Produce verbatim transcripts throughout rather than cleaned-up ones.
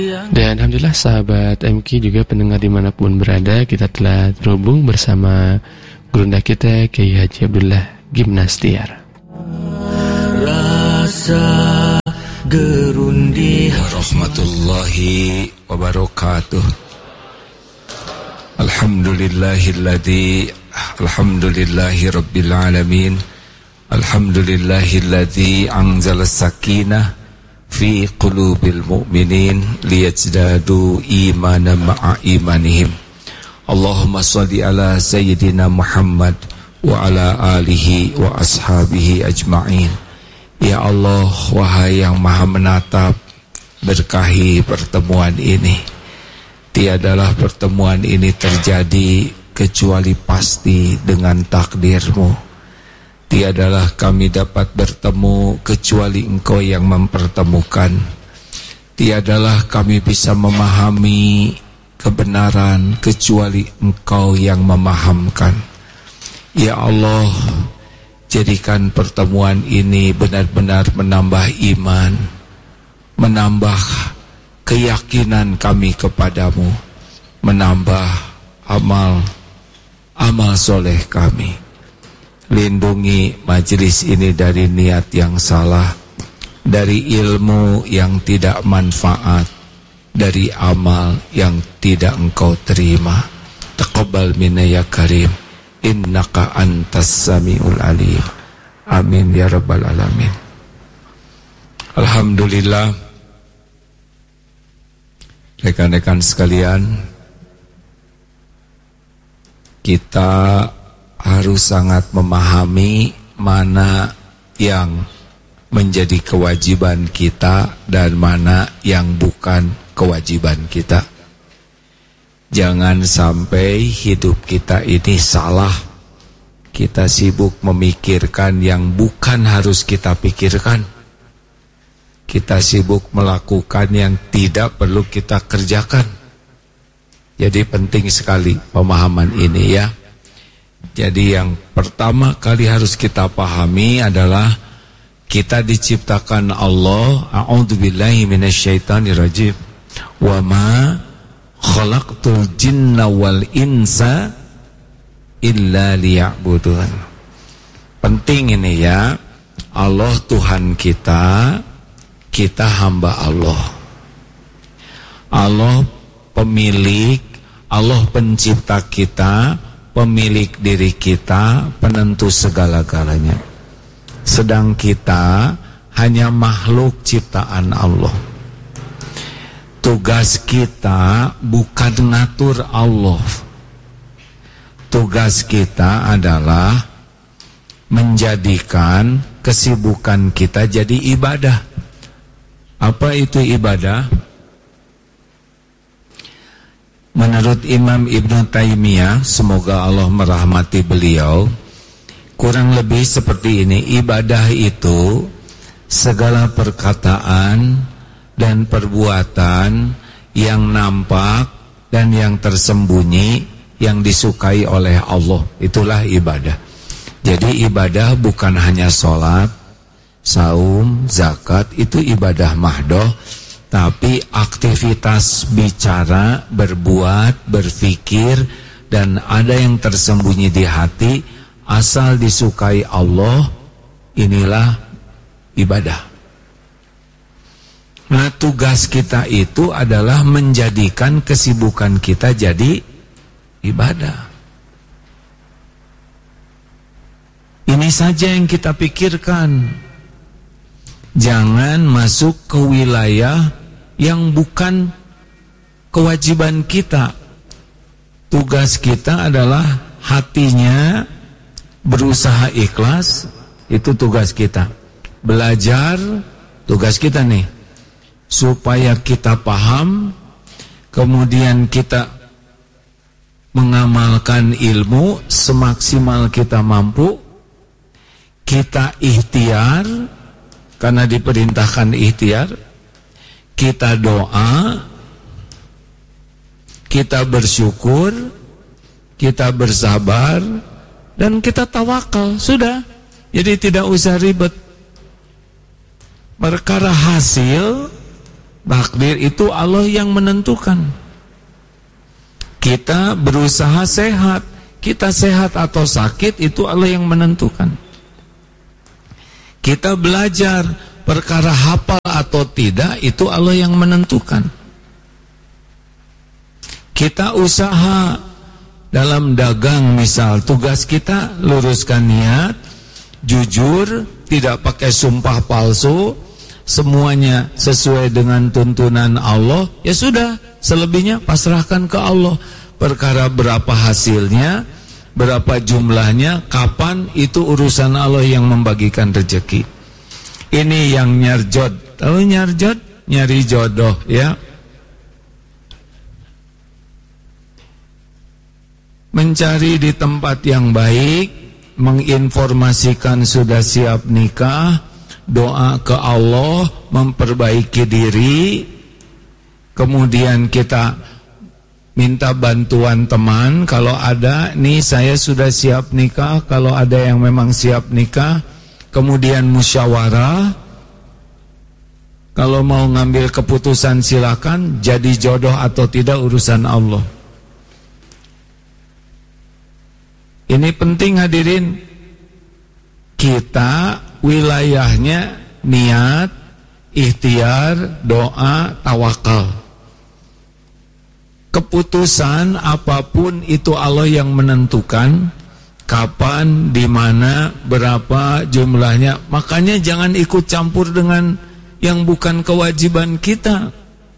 Dan alhamdulillah sahabat M Q juga pendengar dimanapun berada, kita telah terhubung bersama gurunda kita Kiai Haji Abdullah Gimnastiar. Rasa gerundi warahmatullahi wabarakatuh. Alhamdulillahilladzi alhamdulillahi rabbil alamin. Alhamdulillahilladzi anzala sakinah fi qulubil mu'minin liyazdadu imanan ma'a imanihim. Allahumma shalli ala sayyidina Muhammad wa ala alihi wa ashabihi ajma'in. Ya Allah, wahai yang maha menatap, berkahi pertemuan ini. Tiadalah pertemuan ini terjadi kecuali pasti dengan takdir-Mu. Tiadalah kami dapat bertemu kecuali Engkau yang mempertemukan. Tiadalah kami bisa memahami kebenaran kecuali Engkau yang memahamkan. Ya Allah, jadikan pertemuan ini benar-benar menambah iman, menambah keyakinan kami kepadamu, menambah amal amal soleh kami. Lindungi majelis ini dari niat yang salah, dari ilmu yang tidak manfaat, dari amal yang tidak Engkau terima. Taqabbal minna ya karim, innaka antas samiul alim. Amin ya rabbal alamin. Alhamdulillah, rekan-rekan sekalian, kita harus sangat memahami mana yang menjadi kewajiban kita dan mana yang bukan kewajiban kita. Jangan sampai hidup kita ini salah. Kita sibuk memikirkan yang bukan harus kita pikirkan. Kita sibuk melakukan yang tidak perlu kita kerjakan. Jadi penting sekali pemahaman ini ya. Jadi yang pertama kali harus kita pahami adalah kita diciptakan Allah. A'udzubillahi minasyaitonirrajim. Wa ma khalaqtul jinna wal insa illa liya'budun. Penting ini ya. Allah Tuhan kita, kita hamba Allah. Allah pemilik, Allah pencipta kita, pemilik diri kita, penentu segala-galanya. Sedang kita hanya makhluk ciptaan Allah. Tugas kita bukan ngatur Allah. Tugas kita adalah menjadikan kesibukan kita jadi ibadah. Apa itu ibadah? Menurut Imam Ibn Taymiyah, semoga Allah merahmati beliau, kurang lebih seperti ini. Ibadah itu segala perkataan dan perbuatan yang nampak dan yang tersembunyi yang disukai oleh Allah. Itulah ibadah. Jadi ibadah bukan hanya sholat, saum, zakat, itu ibadah mahdoh. Tapi aktivitas bicara, berbuat, berpikir, dan ada yang tersembunyi di hati, asal disukai Allah, inilah ibadah. Nah, tugas kita itu adalah menjadikan kesibukan kita jadi ibadah. Ini saja yang kita pikirkan. Jangan masuk ke wilayah yang bukan kewajiban kita. Tugas kita adalah hatinya berusaha ikhlas, itu tugas kita. Belajar, tugas kita nih. Supaya kita paham, kemudian kita mengamalkan ilmu semaksimal kita mampu. Kita ikhtiar, karena diperintahkan ikhtiar. Kita doa, kita bersyukur, kita bersabar, dan kita tawakal. Sudah. Jadi tidak usah ribet. Perkara hasil Takdir itu Allah yang menentukan. Kita berusaha sehat, kita sehat atau sakit itu Allah yang menentukan. Kita belajar perkara hafal atau tidak itu Allah yang menentukan. Kita usaha dalam dagang misal, tugas kita luruskan niat, jujur, tidak pakai sumpah palsu, semuanya sesuai dengan tuntunan Allah, ya sudah, selebihnya pasrahkan ke Allah. Perkara berapa hasilnya, berapa jumlahnya, kapan, itu urusan Allah yang membagikan rezeki. Ini yang nyarjot. Tahu nyarjot? Nyari jodoh, ya. Mencari di tempat yang baik, menginformasikan sudah siap nikah, doa ke Allah, memperbaiki diri, kemudian kita minta bantuan teman, kalau ada, nih saya sudah siap nikah, kalau ada yang memang siap nikah, kemudian musyawarah, kalau mau ngambil keputusan silakan, jadi jodoh atau tidak urusan Allah. Ini penting hadirin, kita wilayahnya niat, ikhtiar, doa, tawakal. Keputusan apapun itu Allah yang menentukan, kapan, di mana, berapa jumlahnya. Makanya jangan ikut campur dengan yang bukan kewajiban kita.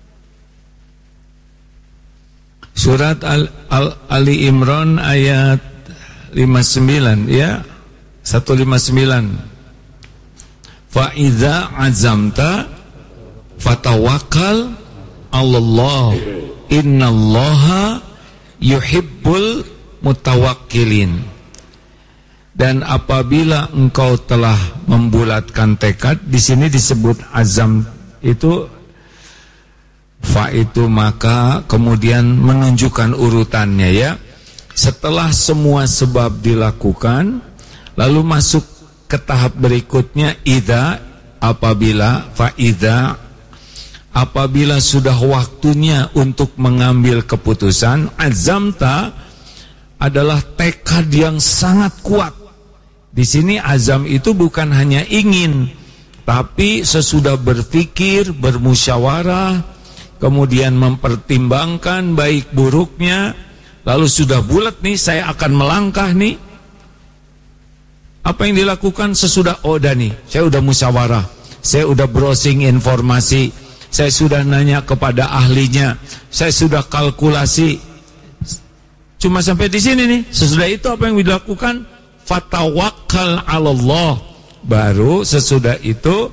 Surat Al Al Ali Imran ayat lima puluh sembilan, ya, seratus lima puluh sembilan. Fa idza azamta fatawakkal 'alallah innallaha yuhibbul mutawakkilin. Dan apabila engkau telah membulatkan tekad, di sini disebut azam itu, fa itu maka, kemudian menunjukkan urutannya, ya. Setelah semua sebab dilakukan, lalu masuk ke tahap berikutnya, idza, apabila, fa idza, apabila sudah waktunya untuk mengambil keputusan, azamta adalah tekad yang sangat kuat. Di sini azam itu bukan hanya ingin, tapi sesudah berpikir, bermusyawarah, kemudian mempertimbangkan baik buruknya, lalu sudah bulat nih, saya akan melangkah nih. Apa yang dilakukan sesudah, oh dah nih, saya udah musyawarah, saya udah browsing informasi, saya sudah nanya kepada ahlinya, saya sudah kalkulasi. Cuma sampai di sini nih. Sesudah itu apa yang dilakukan? Fatawakkal 'alallah. Baru sesudah itu,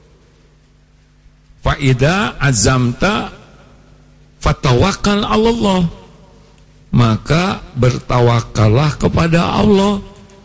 fa idza azamta fatawakkal 'alallah. Maka bertawakallah kepada Allah.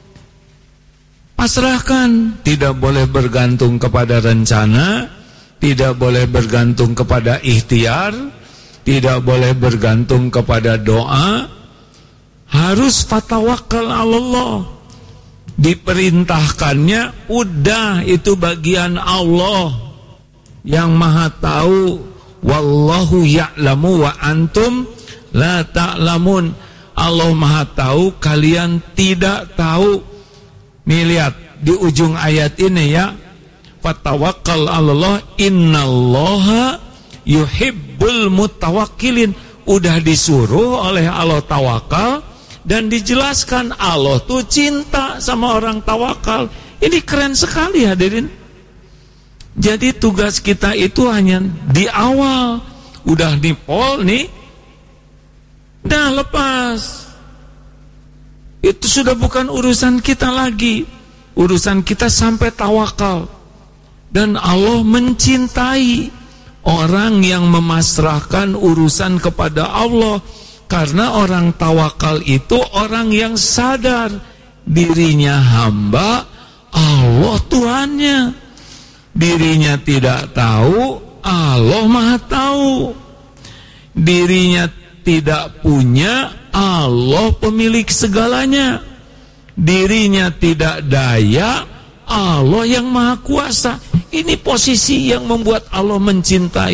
Pasrahkan, tidak boleh bergantung kepada rencana, tidak boleh bergantung kepada ikhtiar, tidak boleh bergantung kepada doa. Harus fatawakkal 'alallah. Diperintahkannya, udah, itu bagian Allah yang Maha tahu. Wallahu ya'lamu wa antum la ta'lamun. Allah Maha tahu, kalian tidak tahu. Nih lihat di ujung ayat ini, ya. Fatawakkal 'alallah innallaha yuhibbul mutawakkilin. Udah disuruh oleh Allah tawakal, dan dijelaskan Allah tuh cinta sama orang tawakal. Ini keren sekali hadirin. Jadi tugas kita itu hanya di awal. Udah nipol nih, dah lepas. Itu sudah bukan urusan kita lagi. Urusan kita sampai tawakal. Dan Allah mencintai orang yang memasrahkan urusan kepada Allah. Karena orang tawakal itu orang yang sadar dirinya hamba, Allah Tuhannya. Dirinya tidak tahu, Allah Maha tahu. Dirinya tidak punya, Allah pemilik segalanya. Dirinya tidak daya, Allah yang Maha Kuasa. Ini posisi yang membuat Allah mencintai.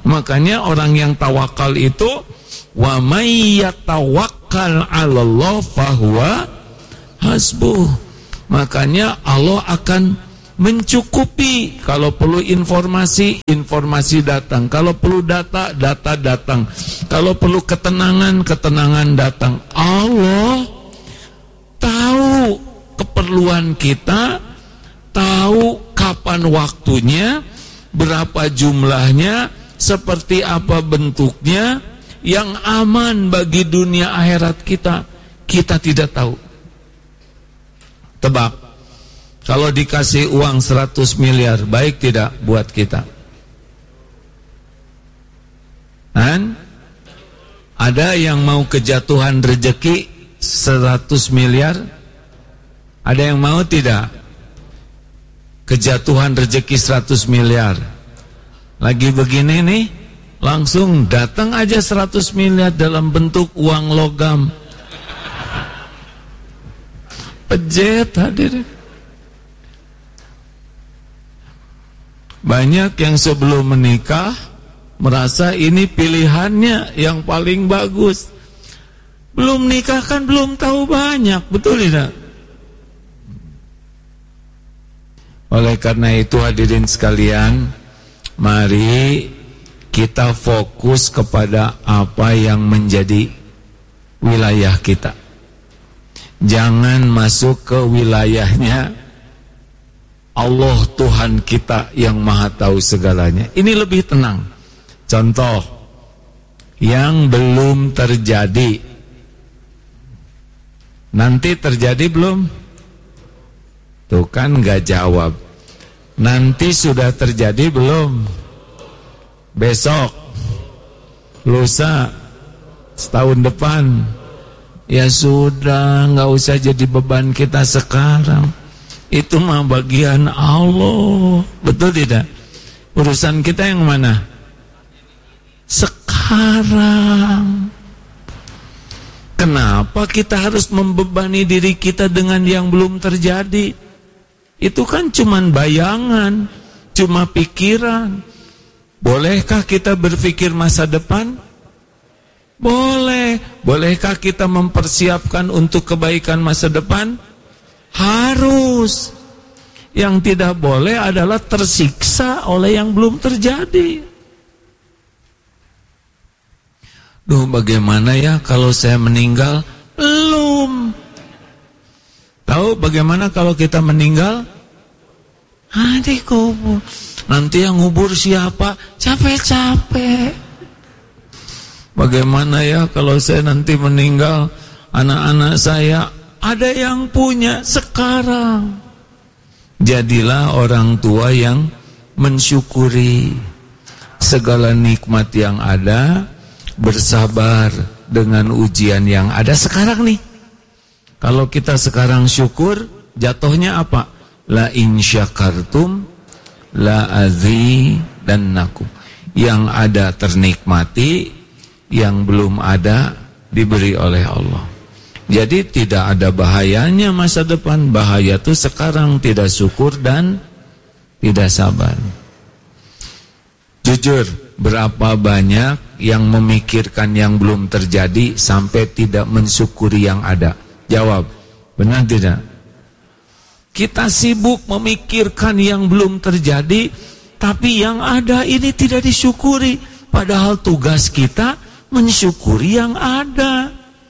Makanya orang yang tawakal itu wa may yatawakkal 'alallah fahuwa hasbuh. Makanya Allah akan mencukupi. Kalau perlu informasi, informasi datang. Kalau perlu data, data datang. Kalau perlu ketenangan, ketenangan datang. Allah tahu keperluan kita, tahu kapan waktunya, berapa jumlahnya, seperti apa bentuknya, yang aman bagi dunia akhirat kita, kita tidak tahu. Tebak, kalau dikasih uang seratus miliar, baik tidak buat kita? Dan ada yang mau kejatuhan rezeki seratus miliar? Ada yang mau tidak? Kejatuhan rezeki seratus miliar. Lagi begini nih, langsung datang aja seratus miliar dalam bentuk uang logam. Pejet hadirin. Banyak yang sebelum menikah merasa ini pilihannya yang paling bagus. Belum nikah kan belum tahu banyak, betul tidak? Oleh karena itu hadirin sekalian, mari kita fokus kepada apa yang menjadi wilayah kita. Jangan masuk ke wilayahnya Allah Tuhan kita yang maha tahu segalanya. Ini lebih tenang. Contoh yang belum terjadi, nanti terjadi belum? Tuh kan gak jawab. Nanti sudah terjadi belum? Besok, lusa, setahun depan. Ya sudah, gak usah jadi beban kita sekarang. Itu mah bagian Allah. Betul tidak? Urusan kita yang mana? Sekarang. Kenapa kita harus membebani diri kita dengan yang belum terjadi? Itu kan cuman bayangan, cuma pikiran. Bolehkah kita berpikir masa depan? Boleh. Bolehkah kita mempersiapkan untuk kebaikan masa depan? Harus. Yang tidak boleh adalah tersiksa oleh yang belum terjadi. Duh, bagaimana ya kalau saya meninggal? Belum. Tahu bagaimana kalau kita meninggal? Adik kubur. Nanti yang ngubur siapa? Capek-capek. Bagaimana ya kalau saya nanti meninggal, anak-anak saya ada yang punya sekarang. Jadilah orang tua yang mensyukuri segala nikmat yang ada, bersabar dengan ujian yang ada sekarang nih. Kalau kita sekarang syukur, jatuhnya apa? La in syakartum la azidannakum. Yang ada ternikmati, yang belum ada diberi oleh Allah. Jadi tidak ada bahayanya masa depan. Bahaya itu sekarang tidak syukur dan tidak sabar. Jujur, berapa banyak yang memikirkan yang belum terjadi sampai tidak mensyukuri yang ada? Jawab, benar tidak? Kita sibuk memikirkan yang belum terjadi, tapi yang ada ini tidak disyukuri. Padahal tugas kita mensyukuri yang ada.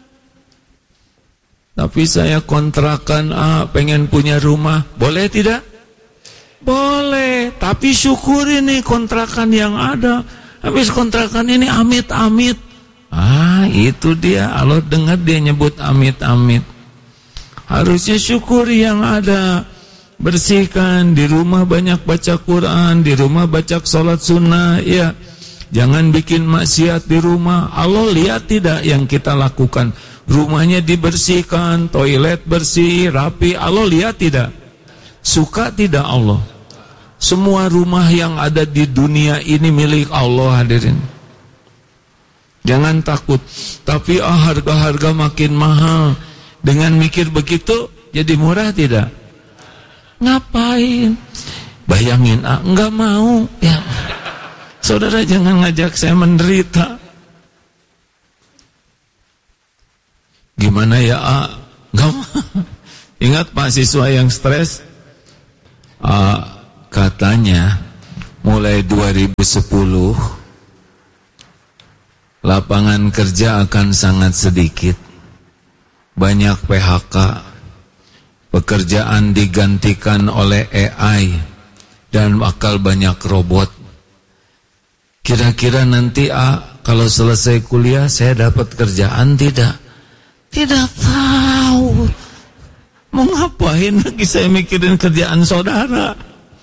Tapi saya kontrakan, ah, pengen punya rumah, boleh tidak? Boleh, tapi syukuri nih kontrakan yang ada. Habis kontrakan ini amit-amit. Ah, itu dia, Allah dengar dia nyebut amit-amit. Harusnya syukuri yang ada. Bersihkan, di rumah banyak baca Quran, di rumah baca sholat sunnah, ya. Jangan bikin maksiat di rumah. Allah lihat tidak yang kita lakukan? Rumahnya dibersihkan, toilet bersih, rapi. Allah lihat tidak? Suka tidak Allah? Semua rumah yang ada di dunia ini milik Allah, hadirin. Jangan takut. Tapi ah, harga-harga makin mahal. Dengan mikir begitu, jadi murah tidak? Ngapain? Bayangin, ah, enggak mau. Ya. Saudara jangan ngajak saya menderita. Gimana ya, A? Gak ingat mahasiswa yang stres? Uh, katanya mulai dua ribu sepuluh lapangan kerja akan sangat sedikit, banyak P H K, pekerjaan digantikan oleh A I dan bakal banyak robot. Kira-kira nanti A, kalau selesai kuliah saya dapat kerjaan tidak? Tidak tahu. Mau ngapain lagi saya mikirin kerjaan saudara?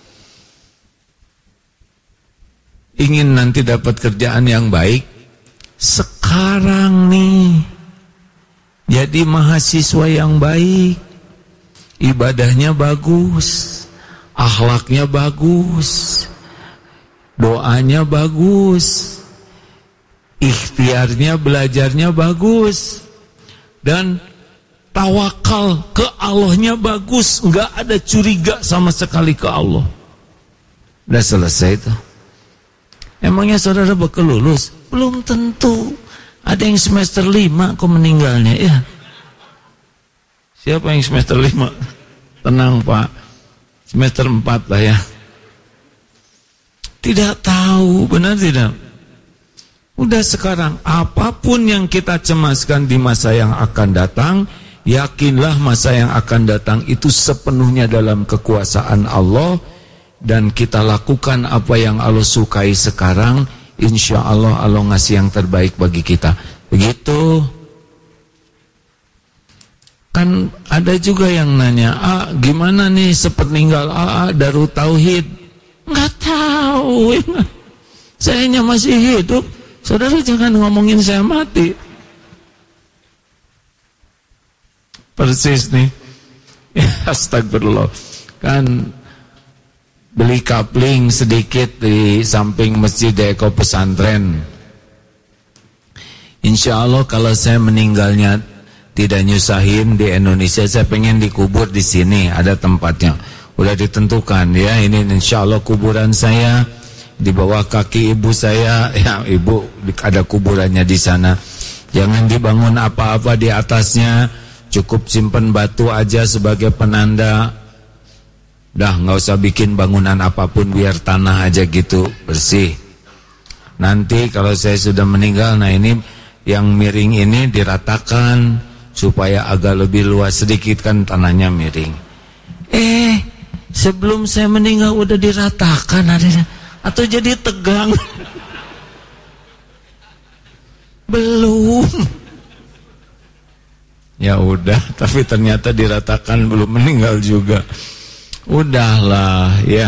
Ingin nanti dapat kerjaan yang baik sekarang nih. Jadi mahasiswa yang baik, ibadahnya bagus, akhlaknya bagus, doanya bagus, ikhtiarnya, belajarnya bagus, dan tawakal ke Allahnya bagus, nggak ada curiga sama sekali ke Allah. Udah selesai tuh. Emangnya saudara bakal lulus? Belum tentu. Ada yang semester lima kok meninggalnya ya. Siapa yang semester lima? Tenang Pak, semester empat lah ya. Tidak tahu, benar tidak? Udah sekarang, apapun yang kita cemaskan di masa yang akan datang, yakinlah masa yang akan datang itu sepenuhnya dalam kekuasaan Allah. Dan kita lakukan apa yang Allah sukai sekarang, insya Allah Allah ngasih yang terbaik bagi kita. Begitu. Kan ada juga yang nanya, ah gimana nih sepeninggal A A Darut Tauhid? Nggak tahu. Sayanya masih hidup. Saudara jangan ngomongin saya mati. Persis nih. Astagfirullah. Kan beli kapling sedikit di samping masjid Eko Pesantren. Insya Allah kalau saya meninggalnya tidak nyusahin di Indonesia, saya pengen dikubur di sini, ada tempatnya. Udah ditentukan ya, ini insya Allah kuburan saya di bawah kaki ibu saya, ya ibu ada kuburannya di sana. Jangan dibangun apa-apa di atasnya, cukup simpen batu aja sebagai penanda. Dah nggak usah bikin bangunan apapun, biar tanah aja gitu bersih. Nanti kalau saya sudah meninggal, nah ini yang miring ini diratakan supaya agak lebih luas sedikit, kan tanahnya miring. Eh sebelum saya meninggal udah diratakan adanya, atau jadi tegang? Belum. Ya udah, tapi ternyata diratakan belum meninggal juga. Udahlah ya.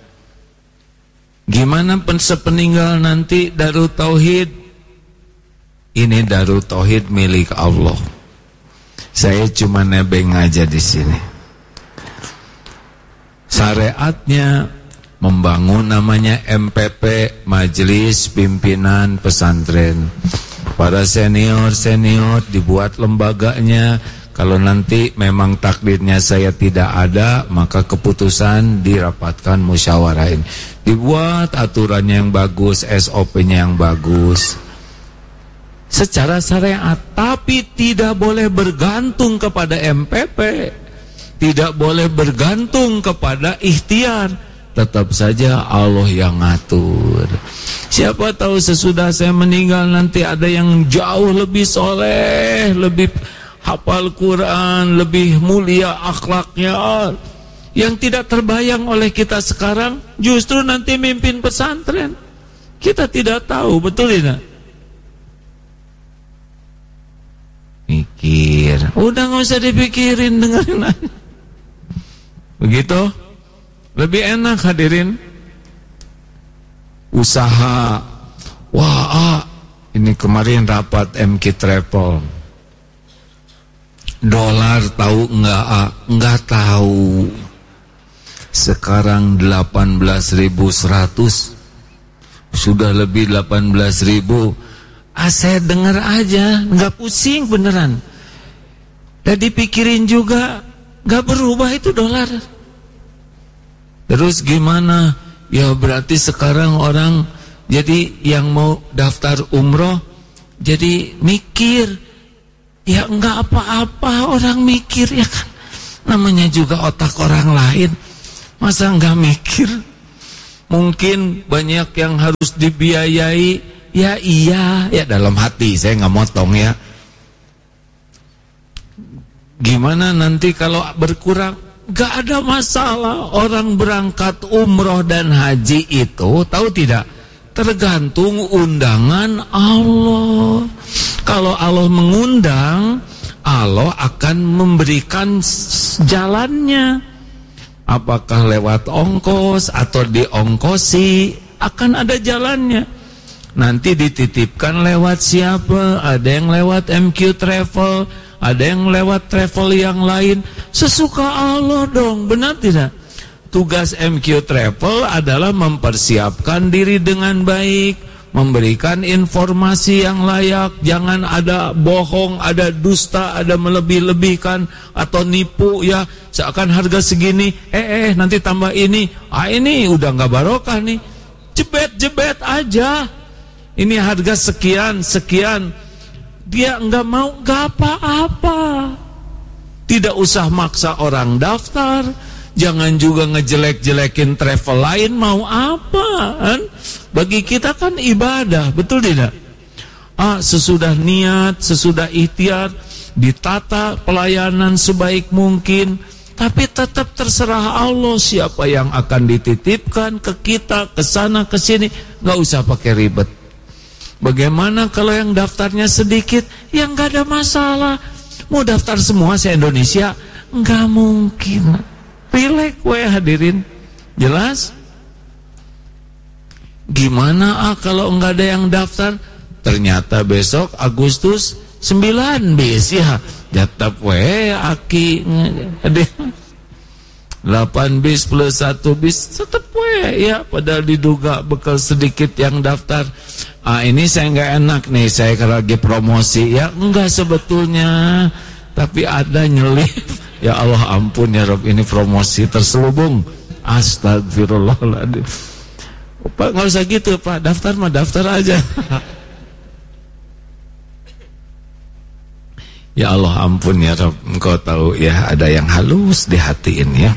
Gimana sepeninggal nanti Darut Tauhid? Ini Darut Tauhid milik Allah. Saya cuma nebeng aja di sini. Syariatnya membangun namanya M P P, Majelis Pimpinan Pesantren. Para senior-senior dibuat lembaganya. Kalau nanti memang takdirnya saya tidak ada, maka keputusan dirapatkan musyawarahin. Dibuat aturannya yang bagus, S O P-nya yang bagus. Secara syariat, tapi tidak boleh bergantung kepada M P P. Tidak boleh bergantung kepada ikhtiar. Tetap saja Allah yang ngatur. Siapa tahu sesudah saya meninggal nanti ada yang jauh lebih soleh, lebih hafal Quran, lebih mulia akhlaknya, yang tidak terbayang oleh kita sekarang, justru nanti mimpin pesantren. Kita tidak tahu, betul tidak? Mikir, udah gak usah dipikirin, dengerin aja. Begitu, lebih enak hadirin. Usaha, wah ah, ini kemarin rapat M K Travel. Dolar tahu enggak? Enggak tahu. Sekarang delapan belas ribu seratus. Sudah lebih delapan belas ribu. Ah, saya dengar aja, enggak pusing beneran. Dan dipikirin juga, enggak berubah itu dolar. Terus gimana? Ya berarti sekarang orang Jadi yang mau daftar umroh jadi mikir, ya enggak apa-apa orang mikir, ya kan, namanya juga otak orang lain, masa enggak mikir? Mungkin banyak yang harus dibiayai, ya iya, ya dalam hati saya nggak motong ya. Gimana nanti kalau berkurang? Gak ada masalah. Orang berangkat umroh dan haji itu, tahu tidak, tergantung undangan Allah. Kalau Allah mengundang, Allah akan memberikan jalannya. Apakah lewat ongkos atau diongkosi, akan ada jalannya. Nanti dititipkan lewat siapa? Ada yang lewat M Q Travel, ada yang lewat travel yang lain. Sesuka Allah dong, benar tidak? Tugas M Q Travel adalah mempersiapkan diri dengan baik, memberikan informasi yang layak. Jangan ada bohong, ada dusta, ada melebih-lebihkan atau nipu ya. Seakan harga segini, eh eh nanti tambah ini. Ah ini udah nggak barokah nih. Jebet-jebet aja. Ini harga sekian, sekian. Dia nggak mau, nggak apa-apa. Tidak usah maksa orang daftar. Jangan juga ngejelek-jelekin travel lain, mau apa kan? Bagi kita kan ibadah, betul tidak? Ah, sesudah niat, sesudah ikhtiar, ditata pelayanan sebaik mungkin, tapi tetap terserah Allah siapa yang akan dititipkan ke kita, ke sana, ke sini. Nggak usah pakai ribet. Bagaimana kalau yang daftarnya sedikit? Ya nggak ada masalah. Mau daftar semua se-Indonesia? Nggak mungkin. Pilek we hadirin. Jelas? Gimana ah kalau nggak ada yang daftar? Ternyata besok Agustus sembilan bis ya. Jatap we aki. delapan bis plus satu bis tetap we ya. Padahal diduga bekal sedikit yang daftar. Ah ini saya nggak enak nih, saya lagi promosi ya. Enggak sebetulnya, tapi ada nyelip. Ya Allah ampun ya Rob, ini promosi terselubung. Astagfirullahaladzim. Pak nggak usah gitu Pak, daftar mah daftar aja. Ya Allah ampun ya Rob, engkau tahu ya ada yang halus di hati ini ya.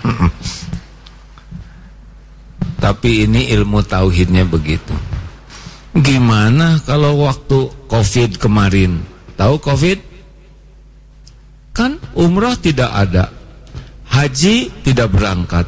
Tapi ini ilmu tauhidnya begitu. Gimana kalau waktu Covid kemarin? Tahu Covid? Kan umrah tidak ada, haji tidak berangkat.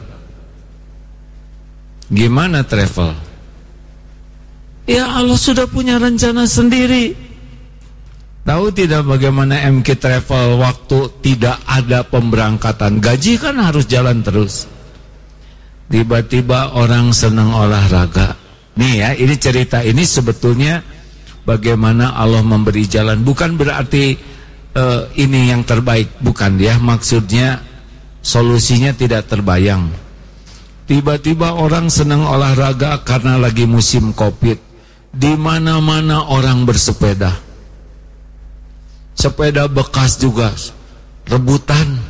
Gimana travel? Ya Allah sudah punya rencana sendiri. Tahu tidak bagaimana M K Travel waktu tidak ada pemberangkatan? Gaji kan harus jalan terus. Tiba-tiba orang senang olahraga. Nih ya, ini cerita ini sebetulnya bagaimana Allah memberi jalan. Bukan berarti uh, ini yang terbaik, bukan ya. Maksudnya solusinya tidak terbayang. Tiba-tiba orang senang olahraga karena lagi musim Covid. Di mana-mana orang bersepeda. Sepeda bekas juga rebutan.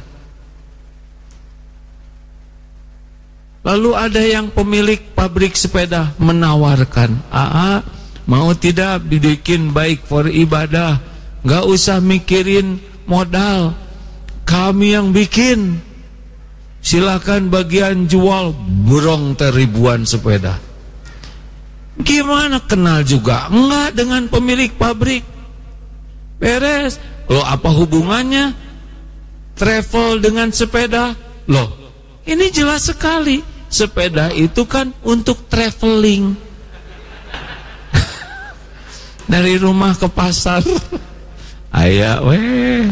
Lalu ada yang pemilik pabrik sepeda menawarkan, "Aa, mau tidak bikin baik for ibadah? Gak usah mikirin modal, kami yang bikin. Silakan bagian jual." Burong ribuan sepeda. Gimana kenal juga? Enggak dengan pemilik pabrik. Beres. Loh apa hubungannya travel dengan sepeda? Loh ini jelas sekali. Sepeda itu kan untuk traveling. Dari rumah ke pasar. Ayah weh.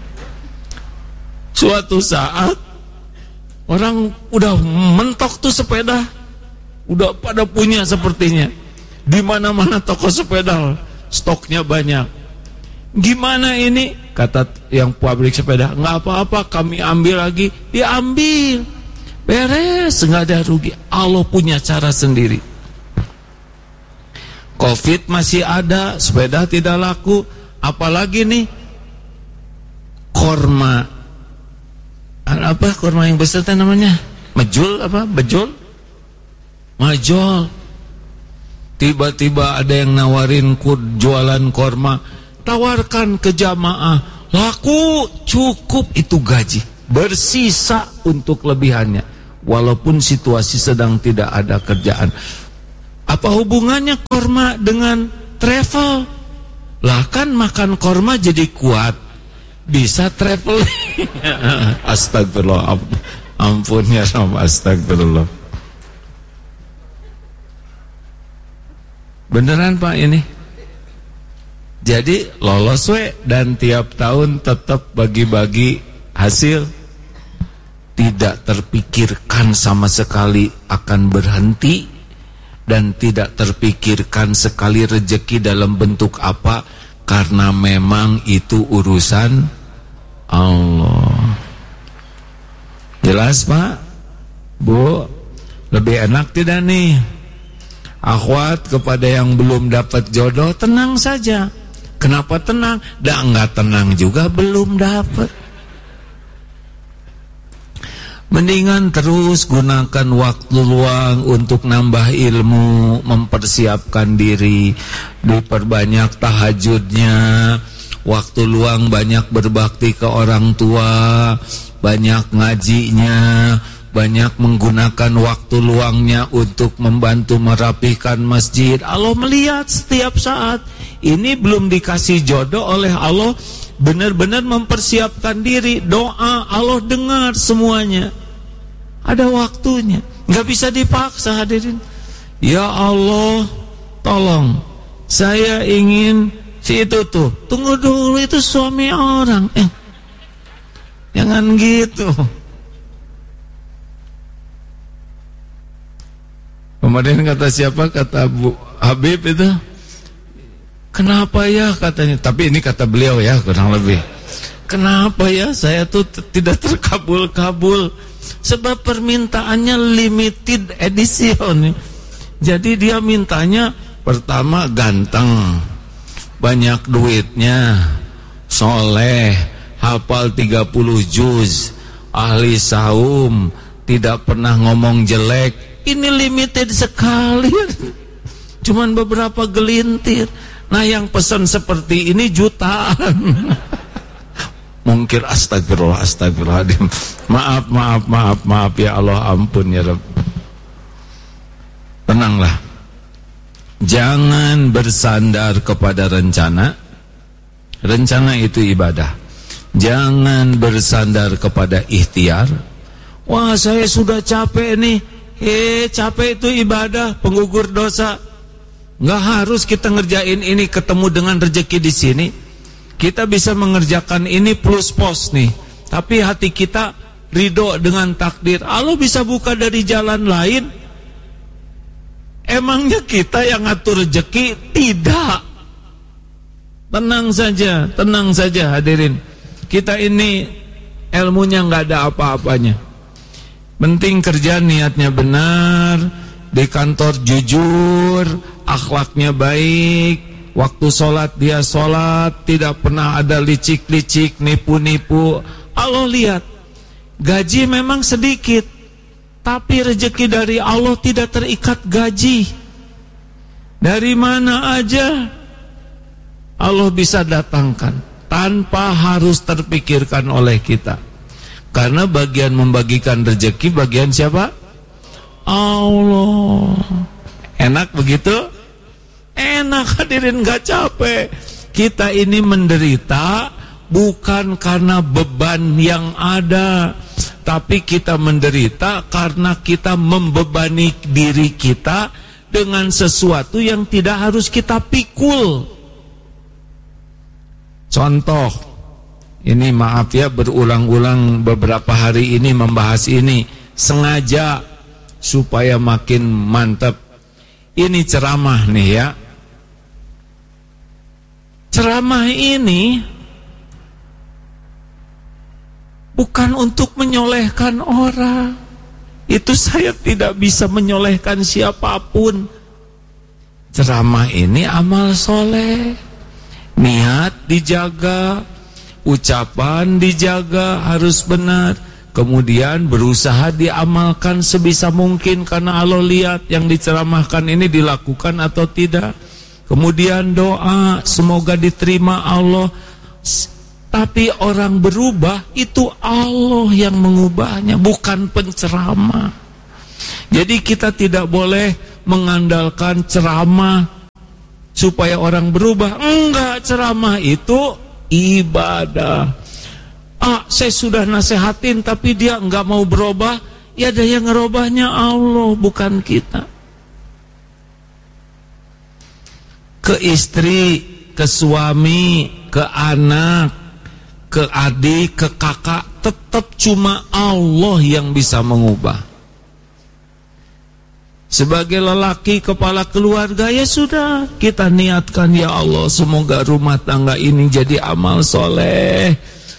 Suatu saat orang udah mentok tuh sepeda. Udah pada punya sepertinya. Di mana-mana toko sepeda, stoknya banyak. Gimana ini? Kata yang pabrik sepeda, nggak apa-apa, kami ambil lagi. Diambil. Beres, nggak ada rugi. Allah punya cara sendiri. Covid masih ada, sepeda tidak laku. Apalagi nih korma. Apa korma yang besar namanya? Mejul apa? Bejol? Majol. tiba-tiba ada yang nawarin kud, jualan korma, tawarkan ke jamaah, laku, cukup, itu gaji, bersisa untuk lebihannya, walaupun situasi sedang tidak ada kerjaan. Apa hubungannya korma dengan travel? Lah kan makan korma jadi kuat, bisa travel. Astagfirullah, ampun ya Rabb, astagfirullah. Beneran Pak ini? Jadi lolos we, dan tiap tahun tetap bagi-bagi hasil. Tidak terpikirkan sama sekali akan berhenti, dan tidak terpikirkan sekali rezeki dalam bentuk apa, karena memang itu urusan Allah. Jelas Pak? Bu, lebih enak tidak nih? Akhwat, kepada yang belum dapat jodoh, tenang saja. Kenapa tenang? Dah enggak tenang juga belum dapat. Mendingan terus gunakan waktu luang untuk nambah ilmu, mempersiapkan diri, diperbanyak tahajudnya, waktu luang banyak berbakti ke orang tua, banyak ngajinya, banyak menggunakan waktu luangnya untuk membantu merapihkan masjid. Allah melihat setiap saat. Ini belum dikasih jodoh oleh Allah, benar-benar mempersiapkan diri, doa, Allah dengar semuanya. Ada waktunya, nggak bisa dipaksa hadirin. Ya Allah, tolong, saya ingin si itu tuh. Tunggu dulu, itu suami orang. Eh, jangan gitu. Kemarin kata siapa? Kata Bu Habib itu, kenapa ya katanya, tapi ini kata beliau ya kurang lebih, kenapa ya saya tuh tidak terkabul-kabul, sebab permintaannya limited edition. Jadi dia mintanya pertama ganteng, banyak duitnya, soleh, hafal tiga puluh juz, ahli saum, tidak pernah ngomong jelek. Ini limited sekali, cuman beberapa gelintir. Nah yang pesan seperti ini jutaan. Mungkir, astagfirullah, astagfirullahaladzim. Maaf, maaf, maaf, maaf ya Allah, ampun ya Rabb. Tenanglah, jangan bersandar kepada rencana. Rencana itu ibadah. Jangan bersandar kepada ikhtiar. Wah saya sudah capek nih. Eh capek itu ibadah, penggugur dosa. Nggak harus kita ngerjain ini ketemu dengan rezeki di sini. Kita bisa mengerjakan ini plus pos nih, tapi hati kita ridho dengan takdir. Allah bisa buka dari jalan lain. Emangnya kita yang ngatur rezeki? Tidak. Tenang saja, tenang saja hadirin. Kita ini ilmunya nggak ada apa-apanya. Penting kerja niatnya benar, di kantor jujur, akhlaknya baik, waktu sholat dia sholat, tidak pernah ada licik-licik, nipu-nipu. Allah lihat, gaji memang sedikit, tapi rezeki dari Allah tidak terikat gaji. Dari mana aja Allah bisa datangkan, tanpa harus terpikirkan oleh kita. Karena bagian membagikan rezeki bagian siapa? Allah. Enak begitu? Enak hadirin, gak capek. Kita ini menderita bukan karena beban yang ada, tapi kita menderita karena kita membebani diri kita dengan sesuatu yang tidak harus kita pikul. Contoh, ini maaf ya berulang-ulang beberapa hari ini membahas ini, sengaja supaya makin mantap. Ini ceramah nih ya. Ceramah ini bukan untuk menyolehkan orang. Itu saya tidak bisa menyolehkan siapapun. Ceramah ini amal soleh. Niat dijaga, ucapan dijaga harus benar, kemudian berusaha diamalkan sebisa mungkin karena Allah lihat yang diceramahkan ini dilakukan atau tidak. Kemudian doa semoga diterima Allah. Tapi orang berubah itu Allah yang mengubahnya, bukan penceramah. Jadi kita tidak boleh mengandalkan ceramah supaya orang berubah. Enggak, ceramah itu ibadah. Ah, saya sudah nasehatin tapi dia enggak mau berubah. Ya ada yang ngerubahnya Allah, bukan kita. Ke istri, ke suami, ke anak, ke adik, ke kakak, tetap cuma Allah yang bisa mengubah. Sebagai lelaki kepala keluarga, ya sudah, kita niatkan, ya Allah semoga rumah tangga ini jadi amal soleh.